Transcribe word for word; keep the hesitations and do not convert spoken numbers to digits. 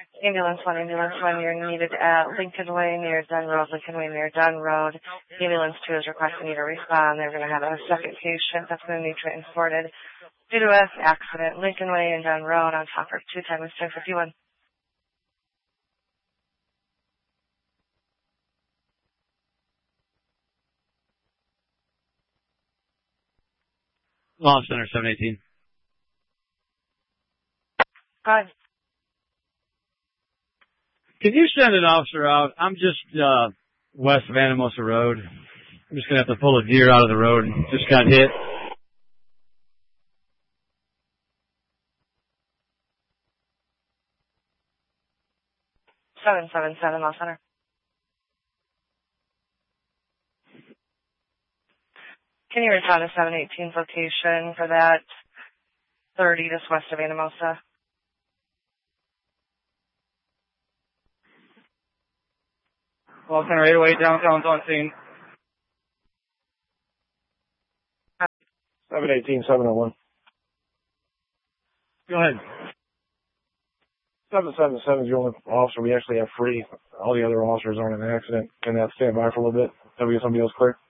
Ambulance one, ambulance one, you're needed at Lincoln Way near Dunn Road, Lincoln Way near Dunn Road. Ambulance two is requesting you to respond. They're going to have a second patient that's going to need transported due to an accident. Lincoln Way and Dunn Road on top of two, time is ten fifty-one. Law Center seven eighteen. Go ahead. Can you send an officer out? I'm just uh, west of Anamosa Road. I'm just going to have to pull a deer out of the road and just got hit. seven seven seven, Law Center. Can you respond to seven eighteen's location for that thirty just west of Anamosa? Law Center eight oh eight, downtown's on scene. seven eighteen, seven oh one. Go ahead. seven seven seven is the only officer we actually have free. All the other officers aren't in an accident. Can that stand by for a little bit until we get somebody else clear?